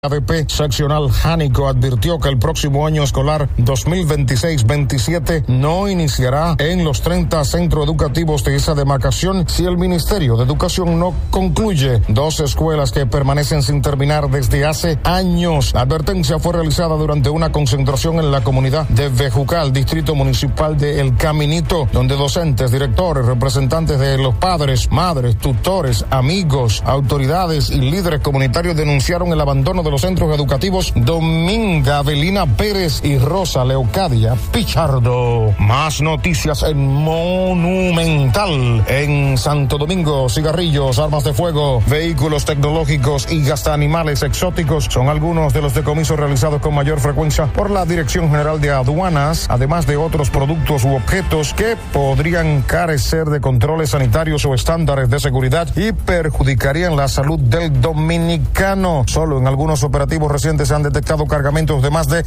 ADP seccional Jánico advirtió que el próximo año escolar 2026-27 no iniciará en los 30 centros educativos de esa demarcación si el Ministerio de Educación no concluye 2 escuelas que permanecen sin terminar desde hace años. La advertencia fue realizada durante una concentración en la comunidad de Bejucal, distrito municipal de El Caminito, donde docentes, directores, representantes de los padres, madres, tutores, amigos, autoridades y líderes comunitarios denunciaron el abandono de los centros educativos Dominga Avelina Pérez y Rosa Leocadia Pichardo. Más noticias en Monumental. En Santo Domingo, cigarrillos, armas de fuego, vehículos tecnológicos y hasta animales exóticos son algunos de los decomisos realizados con mayor frecuencia por la Dirección General de Aduanas, además de otros productos u objetos que podrían carecer de controles sanitarios o estándares de seguridad y perjudicarían la salud del dominicano. Solo en algunos operativos recientes se han detectado cargamentos de más de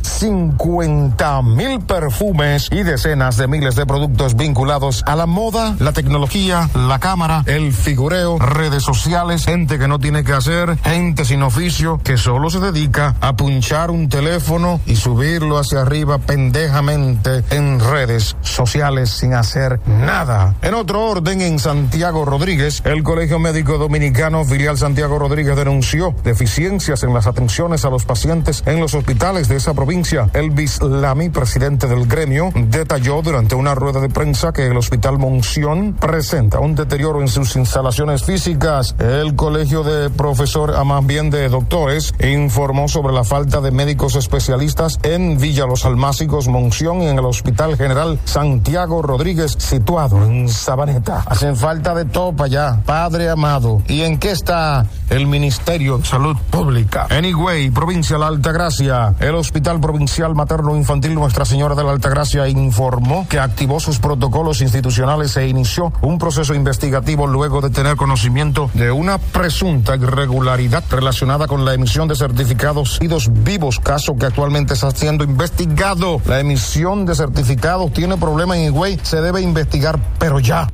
50,000 perfumes y decenas de miles de productos vinculados a la moda, la tecnología, la cámara, el figureo, redes sociales, gente que no tiene que hacer, gente sin oficio que solo se dedica a punchar un teléfono y subirlo hacia arriba pendejamente en redes sociales sin hacer nada. En otro orden, en Santiago Rodríguez, el Colegio Médico Dominicano Filial Santiago Rodríguez denunció deficiencias en las atenciones a los pacientes en los hospitales de esa provincia. Elvis Lamy, presidente del gremio, detalló durante una rueda de prensa que el Hospital Monción presenta un deterioro en sus instalaciones físicas. El colegio de más bien de doctores, informó sobre la falta de médicos especialistas en Villa Los Almácigos, Monción y en el Hospital General Santiago Rodríguez, situado en Sabaneta. Hacen falta de todo para allá, padre amado. ¿Y en qué está el Ministerio de Salud Pública? En Higüey, provincia de la Altagracia, el Hospital Provincial Materno Infantil Nuestra Señora de la Altagracia informó que activó sus protocolos institucionales e inició un proceso investigativo luego de tener conocimiento de una presunta irregularidad relacionada con la emisión de certificados vivos, caso que actualmente está siendo investigado. La emisión de certificados tiene problema en Higüey, se debe investigar, pero ya.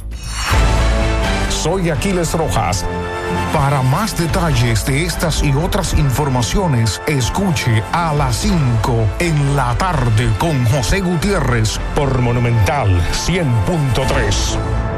Soy Aquiles Rojas. Para más detalles de estas y otras informaciones, escuche a las 5 en la tarde con José Gutiérrez por Monumental 100.3.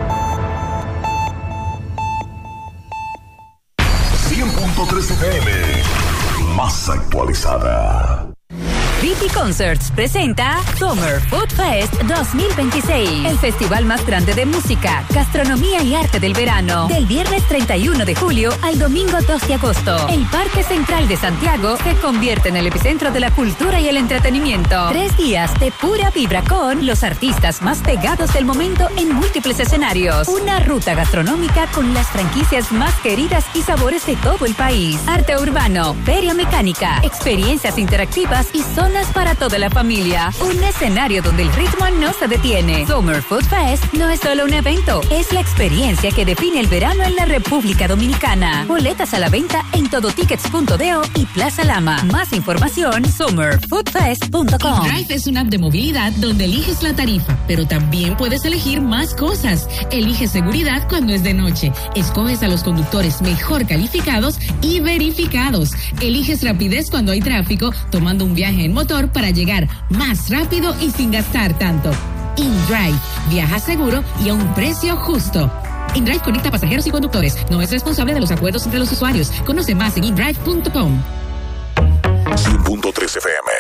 100.3 FM, más actualizada. Viti Concerts presenta Summer Food Fest 2026, el festival más grande de música, gastronomía y arte del verano, del viernes 31 de julio al domingo 2 de agosto. El Parque Central de Santiago se convierte en el epicentro de la cultura y el entretenimiento. 3 días de pura vibra con los artistas más pegados del momento en múltiples escenarios. Una ruta gastronómica con las franquicias más queridas y sabores de todo el país. Arte urbano, feria mecánica, experiencias interactivas y zonas para toda la familia. Un escenario donde el ritmo no se detiene. Summer Food Fest no es solo un evento, es la experiencia que define el verano en la República Dominicana. Boletas a la venta en todotickets.do y Plaza Lama. Más información, summerfoodfest.com. InDrive es una app de movilidad donde eliges la tarifa, pero también puedes elegir más cosas. Eliges seguridad cuando es de noche. Escoges a los conductores mejor calificados y verificados. Eliges rapidez cuando hay tráfico, tomando un viaje en motor para llegar más rápido y sin gastar tanto. InDrive, viaja seguro y a un precio justo. InDrive conecta pasajeros y conductores. No es responsable de los acuerdos entre los usuarios. Conoce más en indrive.com. 100.3 FM.